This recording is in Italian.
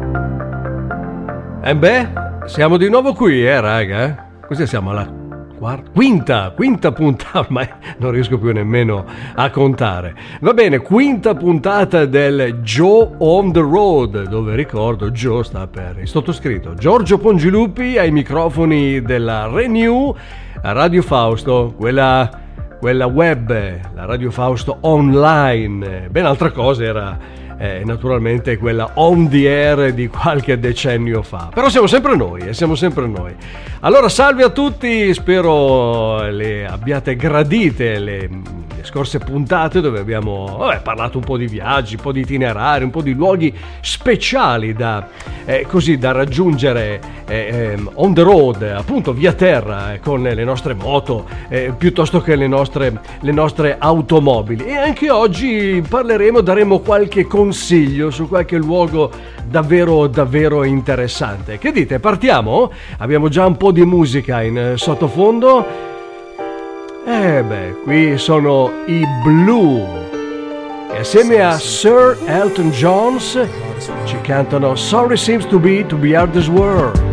E beh, siamo di nuovo qui, raga? Così siamo alla quinta puntata, ormai non riesco più nemmeno a contare. Va bene, quinta puntata del Joe on the Road, dove ricordo Joe sta per il sottoscritto Giorgio Pongilupi ai microfoni della Renew Radio Fausto, quella web, la Radio Fausto online. Ben altra cosa era naturalmente quella on the air di qualche decennio fa, però siamo sempre noi. Allora, salve a tutti, spero le abbiate gradite le scorse puntate, dove abbiamo parlato un po' di viaggi, un po' di itinerari, un po' di luoghi speciali da raggiungere on the road, appunto via terra, con le nostre moto piuttosto che le nostre automobili. E anche oggi daremo qualche consiglio su qualche luogo davvero interessante. Che dite, partiamo? Abbiamo già un po' di musica in sottofondo. Qui sono i Blue, e assieme a Sir Elton John ci cantano Sorry Seems to Be Out This World.